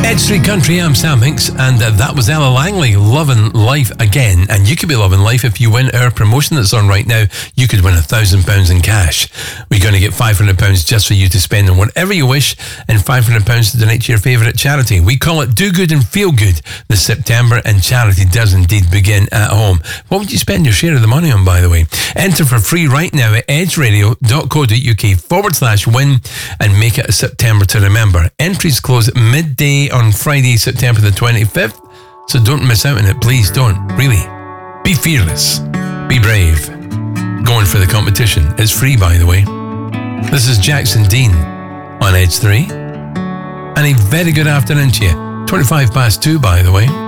Edge Street Country, I'm Sam Hinks, and that was Ella Langley, Lovin' Life Again. And you could be loving life if you win our promotion that's on right now. You could win £1,000 in cash. We're going to get £500 just for you to spend on whatever you wish, and £500 to donate to your favourite charity. We call it Do Good and Feel Good this September, and charity does indeed begin at home. What would you spend your share of the money on, by the way? Enter for free right now at edgeradio.co.uk/win and make it a September to remember. Entries close at midday on Friday, September the 25th, so don't miss out on it. Please don't. Really. Be fearless. Be brave. Going for the competition. It's free, by the way. This is Jackson Dean on Edge 3. And a very good afternoon to you. 2, by the way.